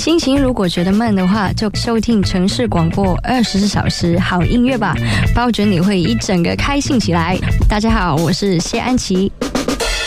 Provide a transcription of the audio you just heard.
心情如果觉得闷的话，就收听城市广播24小时好音乐吧，保准你会一整个开心起来。大家好，我是谢安琪。